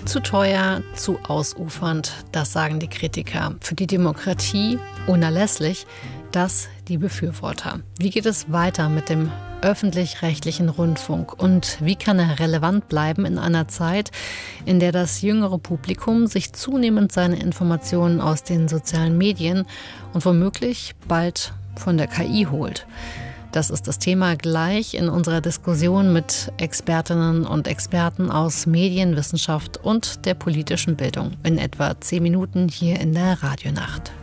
Zu teuer, zu ausufernd, das sagen die Kritiker. Für die Demokratie unerlässlich, das die Befürworter. Wie geht es weiter mit dem öffentlich-rechtlichen Rundfunk und wie kann er relevant bleiben in einer Zeit, in der das jüngere Publikum sich zunehmend seine Informationen aus den sozialen Medien und womöglich bald von der KI holt? Das ist das Thema gleich in unserer Diskussion mit Expertinnen und Experten aus Medienwissenschaft und der politischen Bildung in etwa 10 Minuten hier in der Radionacht.